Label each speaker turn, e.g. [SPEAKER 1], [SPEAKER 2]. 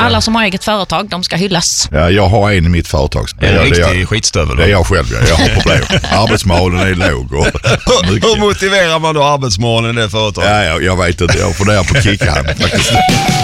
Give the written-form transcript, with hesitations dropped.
[SPEAKER 1] Alla som har eget företag, de ska hyllas.
[SPEAKER 2] Ja, jag har en i mitt företag.
[SPEAKER 3] En riktig skitstövel.
[SPEAKER 2] Det är jag själv, jag har problem. Arbetsmoralen är låg.
[SPEAKER 3] Hur motiverar man då arbetsmoralen i det företaget?
[SPEAKER 2] Ja, jag vet inte, jag funderar på att kicka han faktiskt.